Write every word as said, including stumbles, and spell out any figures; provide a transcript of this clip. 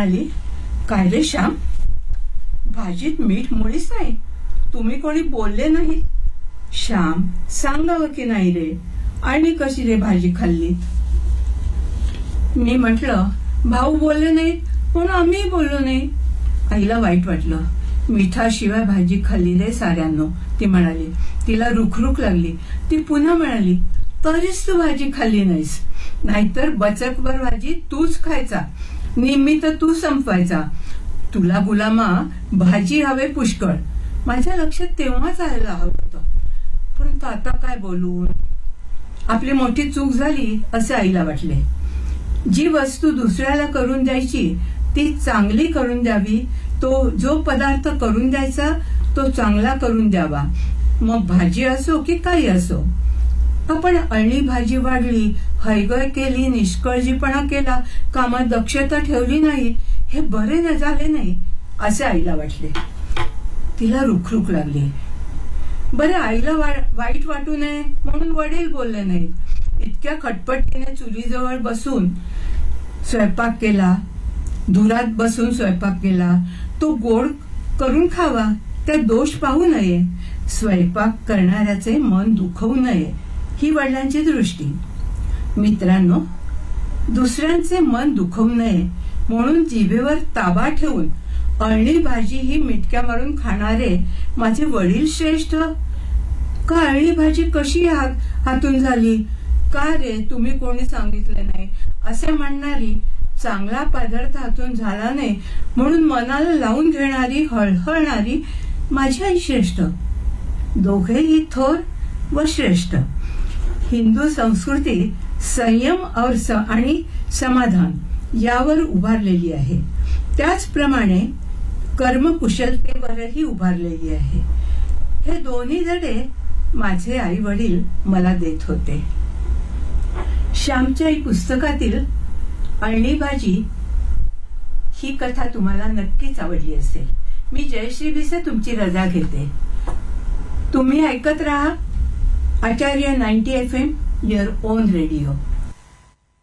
म्हणाली, काय रे श्याम, भाजीत मीठ मुळीच नाही, तुम्ही कोणी बोलले नाही? श्याम, सांगावं की नाही रे, आणि कशी रे भाजी खाल्ली? मी म्हटलं, भाऊ बोलले नाहीत म्हणून आम्ही बोललो नाही. आईला वाईट वाटलं. मिठाशिवाय भाजी खाल्ली रे साऱ्यांनो, ती म्हणाली. तिला रुखरुख लागली. ती पुन्हा म्हणाली, तरीच तू भाजी खाल्ली नाहीस, नाहीतर बचकभर भाजी तूच खायचा, निम्मी तर तू संपवायचा. तुला गुलामा भाजी हवे पुष्कळ. माझ्या लक्षात तेव्हाच आलेलं हवं होतं, परंतु आता काय बोलून? आपली मोठी चूक झाली असे आईला वाटले. जी वस्तू दुसऱ्याला करून द्यायची ती चांगली करून द्यावी. तो जो पदार्थ करून द्यायचा तो चांगला करून द्यावा, मग भाजी असो की काही असो. आपण अळणी भाजी वाढली, हैगय केली, निष्काळजीपणा केला, कामात दक्षता ठेवली नाही, हे बरे न झाले नाही असे आईला वाटले. तिला रुखरुख लागली. बरे, आईला वाईट वाटू नये म्हणून वडील बोलले नाहीत. इतक्या खटपटीने चुलीजवळ बसून स्वयंपाक केला, धुरात बसून स्वयंपाक केला. तो गोड करून खावा, त्यात दोष पाहू नये. स्वयंपाक करणाऱ्याचे मन दुखवू नये, ही वडिलांची दृष्टी. मित्रांनो, दुसऱ्यांचे मन दुखवू नये म्हणून जिभेवर ताबा ठेवून अळणी भाजी ही मिटक्या मारून खाणारे माझे वडील श्रेष्ठ का अळणी भाजी कशी हातून झाली, का रे तुम्ही कोणी सांगितले नाही असे म्हणणारी, चांगला पदार्थ हातून झाला नाही म्हणून मनाला लावून घेणारी, हळहळणारी माझी आई श्रेष्ठ. दोघेही थोर व श्रेष्ठ. हिंदू संस्कृती संयम और स आणि समाधान यावर उभारलेली आहे. त्याचप्रमाणे कर्मकुशलतेवरही उभारलेली आहे. हे दोन्ही धडे माझे आई वडील मला देत होते. श्यामच्या पुस्तकातील अळणी भाजी ही कथा तुम्हाला नक्कीच आवडली असेल. मी जयश्री भिसे तुमची रजा घेते. तुम्ही ऐकत राहा आचार्य ninety F M, your on radio.